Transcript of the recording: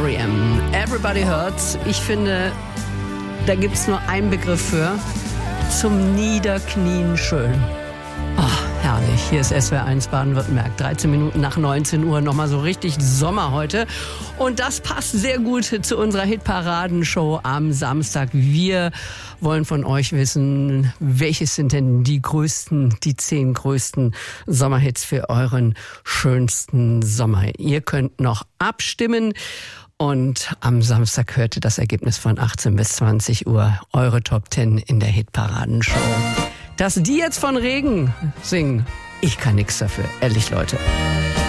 R.E.M. Everybody Hurts. Ich finde, da gibt es nur einen Begriff für. Zum Niederknien schön. Ach, herrlich. Hier ist SWR1 Baden-Württemberg. 13 Minuten nach 19 Uhr. Nochmal so richtig Sommer heute. Und das passt sehr gut zu unserer Hitparadenshow am Samstag. Wir wollen von euch wissen, welches sind denn die 10 größten Sommerhits für euren schönsten Sommer. Ihr könnt noch abstimmen. Und am Samstag hört ihr das Ergebnis von 18 bis 20 Uhr. Eure Top 10 in der Hitparadenshow. Dass die jetzt von Regen singen, ich kann nichts dafür. Ehrlich, Leute.